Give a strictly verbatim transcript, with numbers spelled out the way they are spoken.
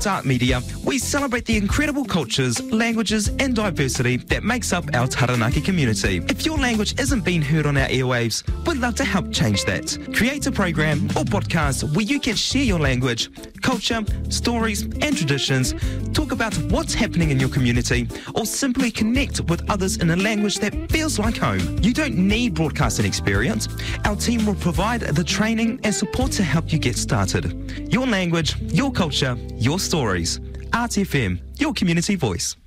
At Art Media, we celebrate the incredible cultures, languages and diversity that makes up our Taranaki community. If your language isn't being heard on our airwaves, we'd love to help change that. Create a program or podcast where you can share your language, culture, stories and traditions, talk about what's happening in your community, or simply connect with others in a language that feels like home. You don't need broadcasting experience. Our team will provide the training and support to help you get started. Your language, your culture, your stories. Art F M, your community voice.